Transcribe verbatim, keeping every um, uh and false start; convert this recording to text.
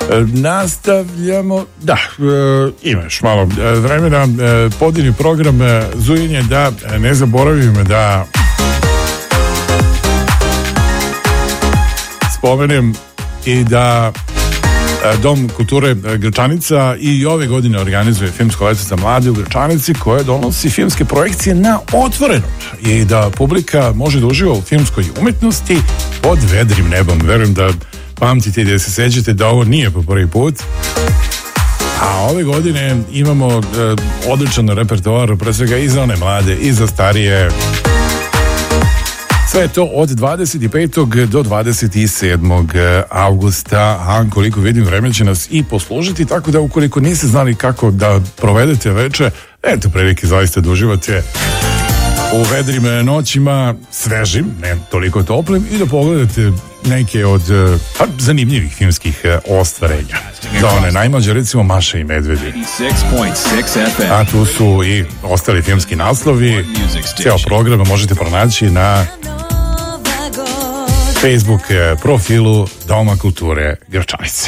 Nastavljamo, da, e, imaš malo e, vremena, e, podini program e, Zujinje, da e, ne zaboravim da spomenem i da e, Dom kulture Gračanica i ove godine organizuje filmsko leto za mlade u Gračanici koje donosi filmske projekcije na otvorenom i da publika može da uživa u filmskoj umetnosti pod vedrim nebom. Verujem da pamtite i da se sećate da ovo nije po prvi put. A ove godine imamo e, odličan repertoar, pre svega i za one mlade i za starije. Sve to od dvadeset petog do dvadeset sedmog avgusta, a koliko vidim vreme će nas i poslužiti, tako da ukoliko niste znali kako da provedete veče, eto prilike zaista da uživate u vedrim noćima, svežim, ne toliko toplim, i da pogledate neke od pa, zanimljivih filmskih ostvarenja. Za one najmlađe, recimo Maša i Medvedi. A tu su i ostali filmski naslovi. Ceo program možete pronaći na Facebook profilu Doma kulture Gračanice.